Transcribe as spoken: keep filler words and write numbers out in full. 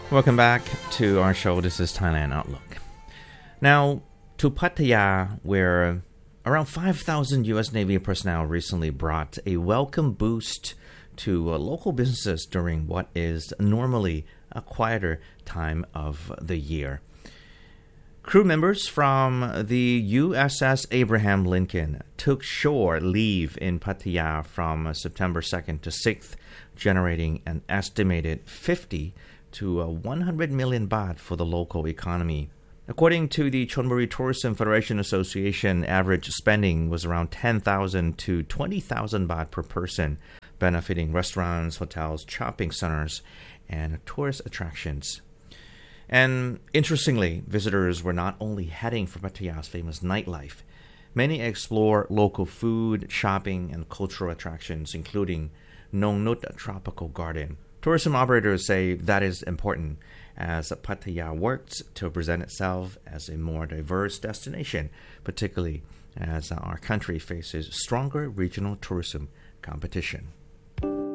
Welcome back to our show. This is Thailand Outlook. Now, to Pattaya, where around five thousand U S Navy personnel recently brought a welcome boost to uh, local businesses during what is normally a quieter time of the year. Crew members from the U S S Abraham Lincoln took shore leave in Pattaya from September second to sixth, generating an estimated fifty to one hundred million baht for the local economy. According to the Chonburi Tourism Federation Association, average spending was around ten thousand to twenty thousand baht per person, benefiting restaurants, hotels, shopping centers, and tourist attractions. And interestingly, visitors were not only heading for Pattaya's famous nightlife. Many explore local food, shopping, and cultural attractions, including Nong Nut Tropical Garden. Tourism operators say that is important as Pattaya works to present itself as a more diverse destination, particularly as our country faces stronger regional tourism competition.